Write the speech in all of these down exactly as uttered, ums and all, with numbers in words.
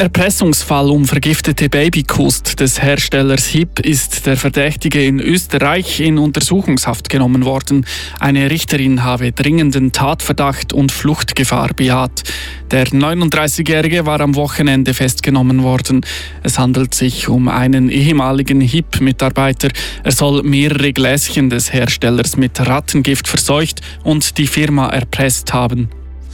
Erpressungsfall um vergiftete Babykost des Herstellers H I P ist der Verdächtige in Österreich in Untersuchungshaft genommen worden. Eine Richterin habe dringenden Tatverdacht und Fluchtgefahr bejaht. Der neununddreißigjährige war am Wochenende festgenommen worden. Es handelt sich um einen ehemaligen H I P-Mitarbeiter. Er soll mehrere Gläschen des Herstellers mit Rattengift verseucht und die Firma erpresst haben.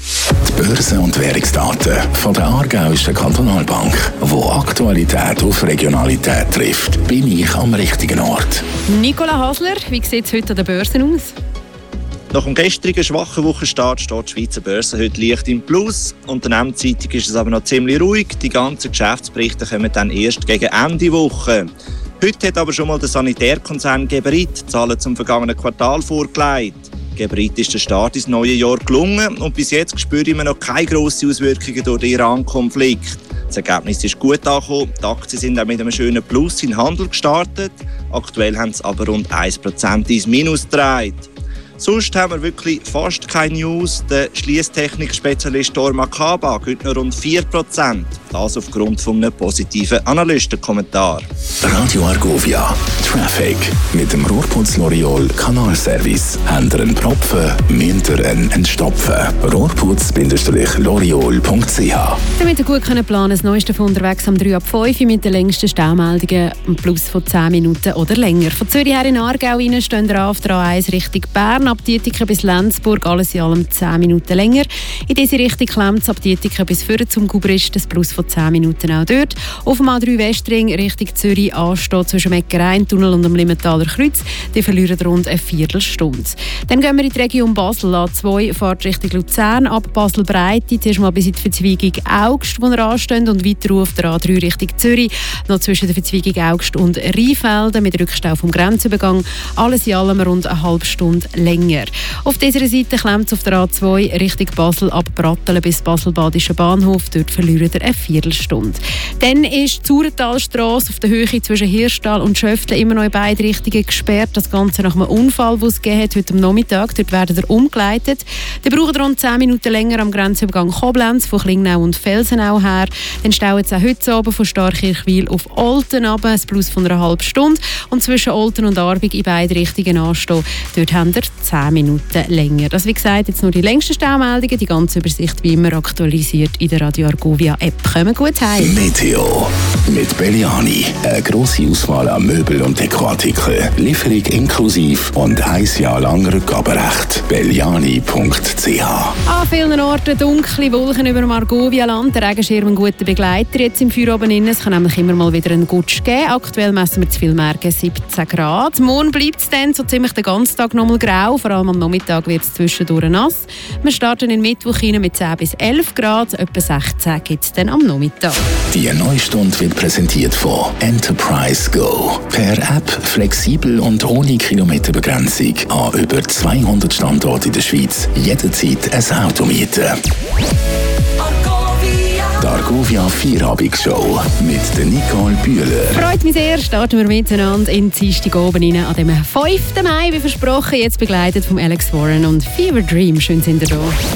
Die Börse- und Währungsdaten von der Aargauischen Kantonalbank, wo Aktualität auf Regionalität trifft, bin ich am richtigen Ort. Nicola Hasler, wie sieht es heute an den Börsen aus? Nach dem gestrigen schwachen Wochenstart steht die Schweizer Börse heute leicht im Plus. Unternehmensseitig ist es aber noch ziemlich ruhig. Die ganzen Geschäftsberichte kommen dann erst gegen Ende Woche. Heute hat aber schon mal der Sanitärkonzern Geberit Zahlen zum vergangenen Quartal vorgelegt. Geberit ist der Start ins neue Jahr gelungen und bis jetzt spüren wir noch keine grossen Auswirkungen durch den Iran-Konflikt. Das Ergebnis ist gut angekommen. Die Aktien sind auch mit einem schönen Plus in den Handel gestartet. Aktuell haben sie aber rund ein Prozent ins Minus gedreht. Sonst haben wir wirklich fast keine News. Der Schliesstechnik-Spezialist Dorma Kaba gibt noch rund vier Prozent. Das aufgrund von einem positiven Analystenkommentar. Radio Argovia Traffic mit dem Rohrputz L'Oreal Kanalservice. Habt ihr einen Propfen, müsst ihr einen stopfen. rohrputz Bindestrich L'Oreal Punkt c h. Damit ihr gut planen könnt, das Neueste von unterwegs am drei ab fünf mit den längsten Staumeldungen im Plus von zehn Minuten oder länger. Von Zürich her in Aargau rein stehen wir auf der A eins Richtung Bern, ab Dietiken bis Lenzburg, alles in allem zehn Minuten länger. In diese Richtung klemmt es ab Dietiken bis vorne zum Gubrist, das Plus von zehn Minuten auch dort. Auf dem A drei Westring Richtung Zürich ansteht zwischen Meckereien-Tunnel und dem Limmentaler Kreuz. Die verlieren rund eine Viertelstunde. Dann gehen wir in die Region Basel. A zwei fährt Richtung Luzern, ab Basel-Breite, zuerst mal bis in die Verzweigung Augst, wo wir anstehen, und weiter auf der A drei Richtung Zürich, noch zwischen der Verzweigung Augst und Rheinfelden mit Rückstau vom Grenzübergang. Alles in allem rund eine halbe Stunde länger. Auf dieser Seite klemmt es auf der A zwei Richtung Basel ab Brattelen bis Basel-Badischen Bahnhof. Dort verlieren wir eine Viertelstunde. Dann ist die Saurentalstrasse auf der Höhe zwischen Hirschtal und Schöftle immer noch in beide Richtungen gesperrt. Das Ganze nach einem Unfall, den es gegeben hat, heute am Nachmittag. Dort werden wir umgeleitet. Die brauchen rund zehn Minuten länger am Grenzübergang Koblenz von Klingnau und Felsenau her. Dann stauen es auch heute Abend von Starkirchwil auf Olten ab, ein Plus von einer halben Stunde. Und zwischen Olten und Arbig in beide Richtungen anstehen. Dort haben wir zehn Minuten länger. Das, wie gesagt, jetzt nur die längsten Staumeldungen. Die ganze Übersicht wie immer aktualisiert in der Radio Argovia App. Kommen gut heim. Meteo mit Belliani. Eine grosse Auswahl an Möbel- und Dekoartikeln. Lieferung inklusiv und ein Jahr lang Rückgaberecht. belliani Punkt c h. An vielen Orten dunkle Wolken über dem Argovia-Land. Der Regenschirm ein guter Begleiter jetzt im Feierabend. Es kann nämlich immer mal wieder einen Gutsch geben. Aktuell messen wir zu Vilmergen siebzehn Grad. Morgen bleibt es dann so ziemlich den ganzen Tag nochmal grau. Vor allem am Nachmittag wird es zwischendurch nass. Wir starten in den Mittwoch rein mit zehn bis elf Grad. Etwa sechzehn gibt es dann am Nachmittag. Die neue Stunde wird präsentiert von Enterprise Go. Per App flexibel und ohne Kilometerbegrenzung an über zweihundert Standorten in der Schweiz jederzeit ein Auto mieten. Die Argovia Vierabendsshow mit der Nicole Bühler. Freut mich sehr, starten wir miteinander in die Dienstag oben rein an dem fünften Mai, wie versprochen, jetzt begleitet von Alex Warren und Fever Dream. Schön sind ihr da.